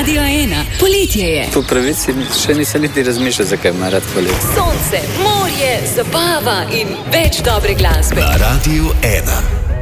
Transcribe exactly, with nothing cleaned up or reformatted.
Radio ena, poletje je. Po pravici še nisem niti razmišljal, zakaj ima rad poletje. Sonce, morje, zabava in več dobre glasbe. Na Radiu ena.